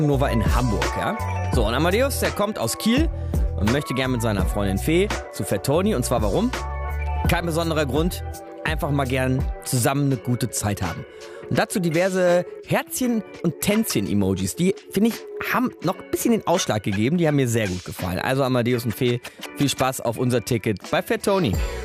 Nova in Hamburg, ja. So, und Amadeus, der kommt aus Kiel und möchte gern mit seiner Freundin Fee zu Fat Tony. Und zwar warum? Kein besonderer Grund. Einfach mal gern zusammen eine gute Zeit haben. Und dazu diverse Herzchen- und Tänzchen-Emojis. Die, finde ich, haben noch ein bisschen den Ausschlag gegeben. Die haben mir sehr gut gefallen. Also Amadeus und Fee, viel Spaß auf unser Ticket bei Fat Tony.